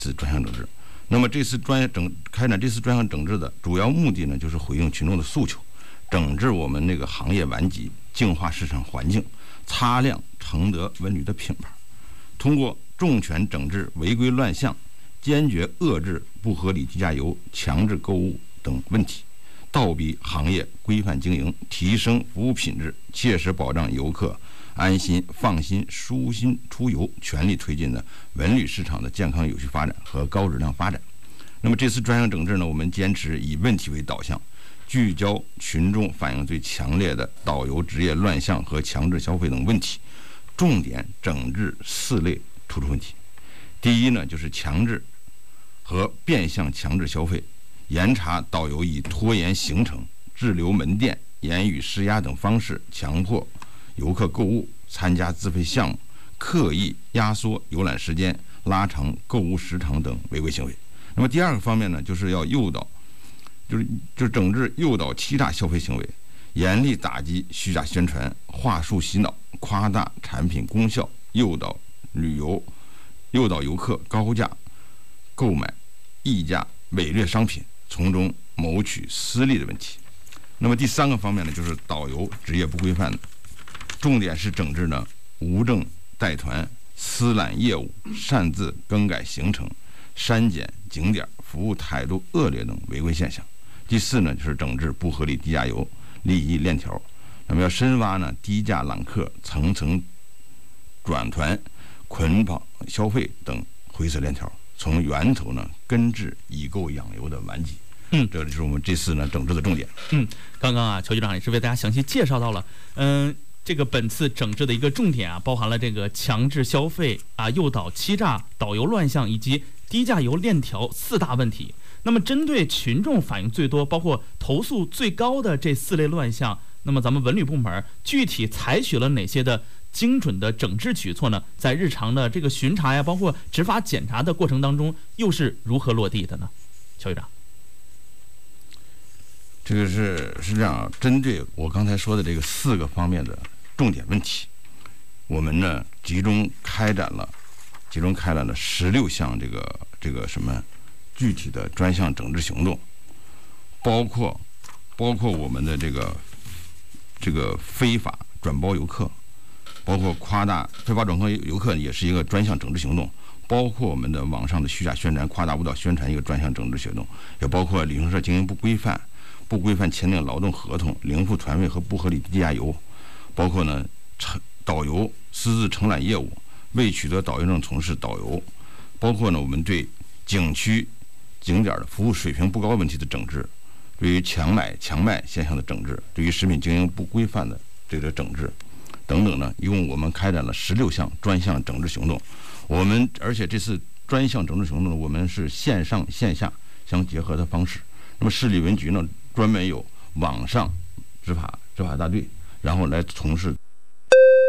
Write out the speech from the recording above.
次专项整治。那么开展这次专项整治的主要目的呢，就是回应群众的诉求，整治我们那个行业顽疾，净化市场环境，擦亮承德文旅的品牌。通过重拳整治违规乱象，坚决遏制不合理低价游、强制购物等问题，倒逼行业规范经营，提升服务品质，切实保障游客安心、放心、舒心出游，全力推进的文旅市场的健康有序发展和高质量发展。那么这次专项整治呢，我们坚持以问题为导向，聚焦群众反映最强烈的导游职业乱象和强制消费等问题，重点整治4类突出问题。第一呢，就是强制和变相强制消费，严查导游以拖延行程、滞留门店、言语施压等方式强迫游客购物、参加自费项目、刻意压缩游览时间、拉长购物时长等违规行为。那么第二个方面呢，就是要诱导，就是整治诱导欺诈消费行为，严厉打击虚假宣传、话术洗脑、夸大产品功效，诱导游客高价购买溢价伪劣商品，从中谋取私利的问题。那么第三个方面呢，就是导游职业不规范的，重点是整治呢无证带团、私揽业务、擅自更改行程、删减景点、服务态度恶劣等违规现象。第四呢，就是整治不合理低价游、利益链条。那么要深挖呢低价揽客、层层转团、捆绑消费等灰色链条，从源头呢根治以购养游的顽疾。这就是我们这次呢整治的重点。 刚刚啊，乔局长也是为大家详细介绍到了，这个本次整治的一个重点啊，包含了这个强制消费啊、诱导欺诈、导游乱象以及低价游链条4大问题。那么针对群众反映最多、包括投诉最高的这4类乱象，那么咱们文旅部门具体采取了哪些的精准的整治举措呢？在日常的这个巡查呀，包括执法检查的过程当中，又是如何落地的呢？乔局长。 这个是这样，针对我刚才说的这个4个方面的重点问题，我们呢集中开展了16项这个什么具体的专项整治行动，包括我们的这个非法转包游客，包括夸大非法转包游客也是一个专项整治行动，包括我们的网上的虚假宣传、夸大误导宣传一个专项整治行动，也包括旅行社经营不规范签订劳动合同、零付团费和不合理低价游，包括呢导游私自承揽业务、未取得导游证从事导游，包括呢我们对景区景点的服务水平不高问题的整治，对于强买现象的整治，对于食品经营不规范的这个整治等等呢，一共我们开展了16项专项整治行动。而且这次专项整治行动呢，我们是线上线下相结合的方式。那么市里文局呢，专门有网上执法大队，然后来从事